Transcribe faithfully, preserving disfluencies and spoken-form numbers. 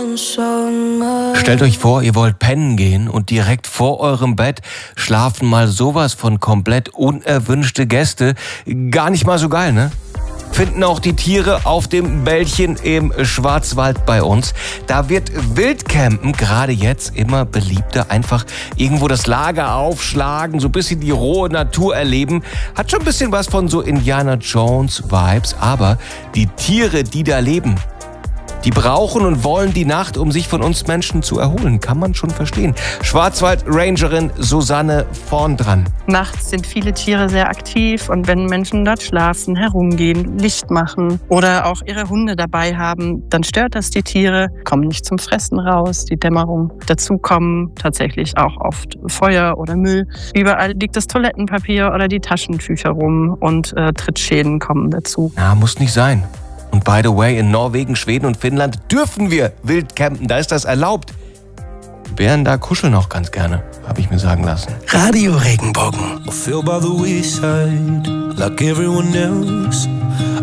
Stellt euch vor, ihr wollt pennen gehen und direkt vor eurem Bett schlafen mal sowas von komplett unerwünschte Gäste. Gar nicht mal so geil, ne? Finden auch die Tiere auf dem Bällchen im Schwarzwald bei uns. Da wird Wildcampen gerade jetzt immer beliebter. Einfach irgendwo das Lager aufschlagen, so ein bisschen die rohe Natur erleben. Hat schon ein bisschen was von so Indiana Jones Vibes. Aber die Tiere, die da leben, die brauchen und wollen die Nacht, um sich von uns Menschen zu erholen. Kann man schon verstehen. Schwarzwald-Rangerin Susanne vorn dran. Nachts sind viele Tiere sehr aktiv und wenn Menschen dort schlafen, herumgehen, Licht machen oder auch ihre Hunde dabei haben, dann stört das die Tiere, kommen nicht zum Fressen raus, die Dämmerung. Dazu kommen tatsächlich auch oft Feuer oder Müll. Überall liegt das Toilettenpapier oder die Taschentücher rum und äh, Trittschäden kommen dazu. Na, muss nicht sein. Und by the way, in Norwegen, Schweden und Finnland dürfen wir wild campen, da ist das erlaubt. Bären da kuscheln auch ganz gerne, habe ich mir sagen lassen. Radio Regenbogen. I feel by the wayside, like everyone else.